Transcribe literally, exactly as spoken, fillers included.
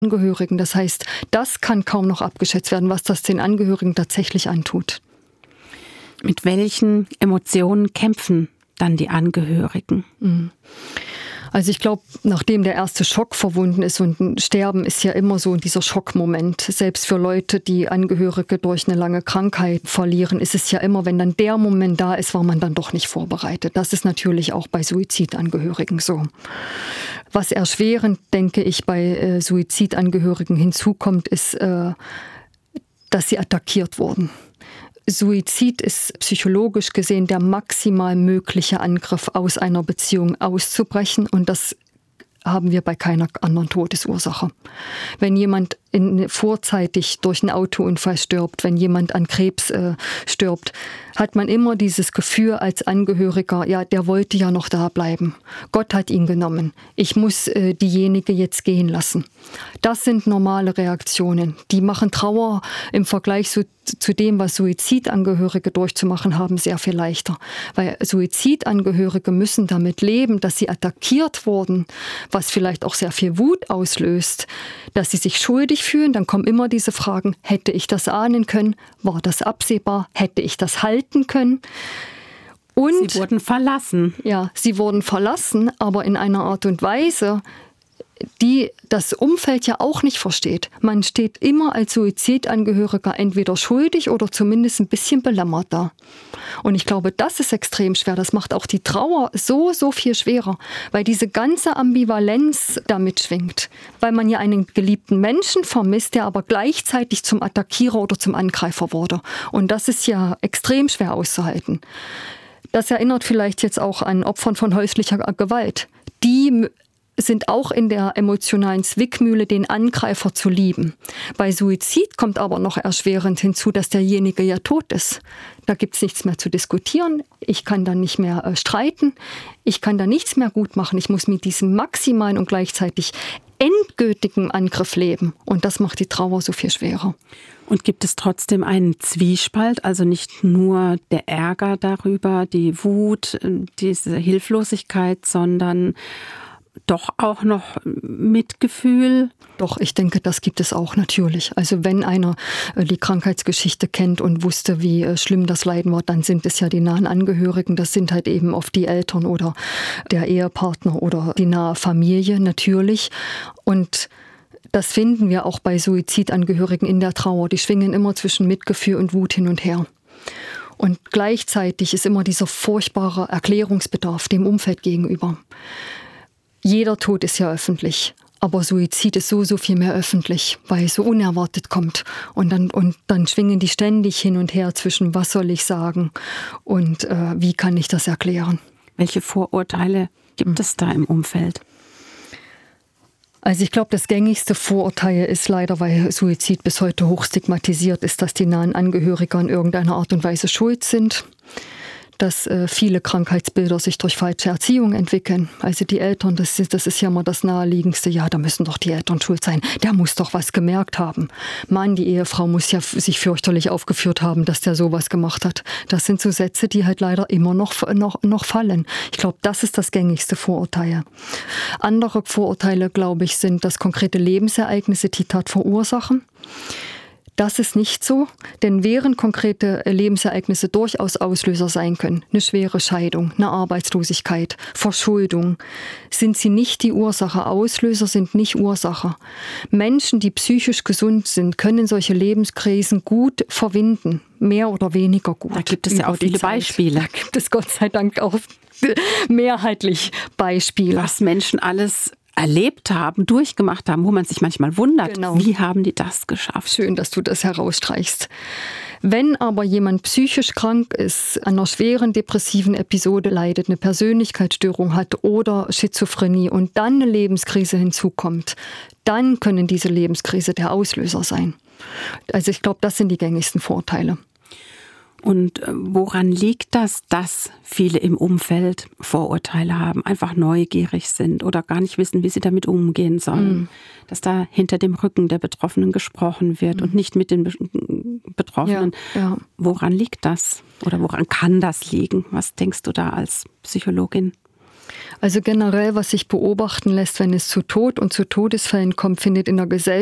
Angehörigen. Das heißt, das kann kaum noch abgeschätzt werden, was das den Angehörigen tatsächlich antut. Mit welchen Emotionen kämpfen dann die Angehörigen? Also ich glaube, nachdem der erste Schock verwunden ist, und ein Sterben ist ja immer so dieser Schockmoment, selbst für Leute, die Angehörige durch eine lange Krankheit verlieren, ist es ja immer, wenn dann der Moment da ist, war man dann doch nicht vorbereitet. Das ist natürlich auch bei Suizidangehörigen so. Was erschwerend, denke ich, bei äh, Suizidangehörigen hinzukommt, ist, äh, dass sie attackiert wurden. Suizid ist psychologisch gesehen der maximal mögliche Angriff, aus einer Beziehung auszubrechen, und das haben wir bei keiner anderen Todesursache. Wenn jemand in, vorzeitig durch einen Autounfall stirbt, wenn jemand an Krebs äh, stirbt, hat man immer dieses Gefühl als Angehöriger, ja, der wollte ja noch da bleiben. Gott hat ihn genommen. Ich muss äh, diejenige jetzt gehen lassen. Das sind normale Reaktionen. Die machen Trauer im Vergleich zu, zu dem, was Suizidangehörige durchzumachen haben, sehr viel leichter. Weil Suizidangehörige müssen damit leben, dass sie attackiert wurden, was vielleicht auch sehr viel Wut auslöst, dass sie sich schuldig fühlen. Dann kommen immer diese Fragen, hätte ich das ahnen können? War das absehbar? Hätte ich das halten können? Und sie wurden verlassen. Ja, sie wurden verlassen, aber in einer Art und Weise, die das Umfeld ja auch nicht versteht. Man steht immer als Suizidangehöriger entweder schuldig oder zumindest ein bisschen belämmert da. Und ich glaube, das ist extrem schwer. Das macht auch die Trauer so, so viel schwerer, weil diese ganze Ambivalenz damit schwingt. Weil man ja einen geliebten Menschen vermisst, der aber gleichzeitig zum Attackierer oder zum Angreifer wurde. Und das ist ja extrem schwer auszuhalten. Das erinnert vielleicht jetzt auch an Opfern von häuslicher Gewalt. Die sind auch in der emotionalen Zwickmühle, den Angreifer zu lieben. Bei Suizid kommt aber noch erschwerend hinzu, dass derjenige ja tot ist. Da gibt es nichts mehr zu diskutieren. Ich kann dann nicht mehr äh, streiten. Ich kann da nichts mehr gut machen. Ich muss mit diesem maximalen und gleichzeitig endgültigen Angriff leben. Und das macht die Trauer so viel schwerer. Und gibt es trotzdem einen Zwiespalt, also nicht nur der Ärger darüber, die Wut, diese Hilflosigkeit, sondern doch auch noch Mitgefühl? Doch, ich denke, das gibt es auch natürlich. Also wenn einer äh, die Krankheitsgeschichte kennt und wusste, wie äh, schlimm das Leiden war, dann sind es ja die nahen Angehörigen. Das sind halt eben oft die Eltern oder der Ehepartner oder die nahe Familie natürlich. Und das finden wir auch bei Suizidangehörigen in der Trauer. Die schwingen immer zwischen Mitgefühl und Wut hin und her. Und gleichzeitig ist immer dieser furchtbare Erklärungsbedarf dem Umfeld gegenüber. Jeder Tod ist ja öffentlich, aber Suizid ist so, so viel mehr öffentlich, weil es so unerwartet kommt. Und dann, und dann schwingen die ständig hin und her zwischen, was soll ich sagen und äh, wie kann ich das erklären. Welche Vorurteile gibt es da im Umfeld? Also ich glaube, das gängigste Vorurteil ist leider, weil Suizid bis heute hoch stigmatisiert ist, dass die nahen Angehörigen in irgendeiner Art und Weise schuld sind. Dass äh, viele Krankheitsbilder sich durch falsche Erziehung entwickeln. Also die Eltern, das ist, das ist ja immer das Naheliegendste. Ja, da müssen doch die Eltern schuld sein. Der muss doch was gemerkt haben. Mann, die Ehefrau muss ja f- sich fürchterlich aufgeführt haben, dass der sowas gemacht hat. Das sind so Sätze, die halt leider immer noch, noch, noch fallen. Ich glaube, das ist das gängigste Vorurteil. Andere Vorurteile, glaube ich, sind, dass konkrete Lebensereignisse die Tat verursachen. Das ist nicht so, denn während konkrete Lebensereignisse durchaus Auslöser sein können, eine schwere Scheidung, eine Arbeitslosigkeit, Verschuldung, sind sie nicht die Ursache. Auslöser sind nicht Ursache. Menschen, die psychisch gesund sind, können solche Lebenskrisen gut verwinden, mehr oder weniger gut. Da gibt es ja auch viele Beispiele. Da gibt es Gott sei Dank auch mehrheitlich Beispiele. Was Menschen alles erlebt haben, durchgemacht haben, wo man sich manchmal wundert, genau. Wie haben die das geschafft? Schön, dass du das herausstreichst. Wenn aber jemand psychisch krank ist, an einer schweren depressiven Episode leidet, eine Persönlichkeitsstörung hat oder Schizophrenie und dann eine Lebenskrise hinzukommt, dann können diese Lebenskrise der Auslöser sein. Also ich glaube, das sind die gängigsten Vorurteile. Und woran liegt das, dass viele im Umfeld Vorurteile haben, einfach neugierig sind oder gar nicht wissen, wie sie damit umgehen sollen? Mm. Dass da hinter dem Rücken der Betroffenen gesprochen wird mm. und nicht mit den Betroffenen. Ja, ja. Woran liegt das? Oder woran kann das liegen? Was denkst du da als Psychologin? Also generell, was sich beobachten lässt, wenn es zu Tod und zu Todesfällen kommt, findet in der Gesellschaft